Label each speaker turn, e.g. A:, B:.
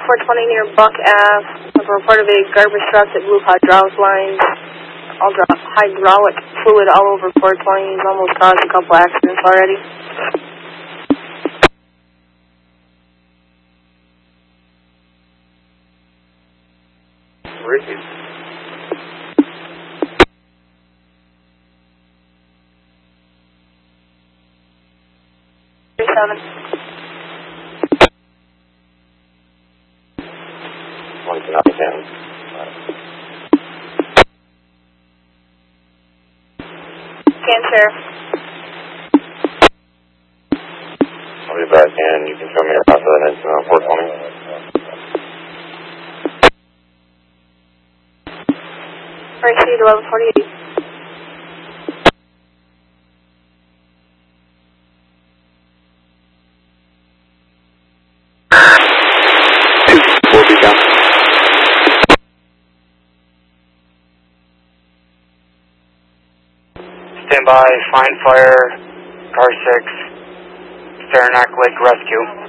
A: 420 near Buck Ave. I've reported a garbage truck that blew hydraulic lines. Hydraulic fluid all over 420. He's almost caused a couple accidents already.
B: Ricky. One to nothing.
A: Sheriff.
B: I'll be back in. You can show me your path to the next 420.
A: Proceed 1148.
B: We'll be down. Stand by, find fire, car 6, Saranac Lake Rescue.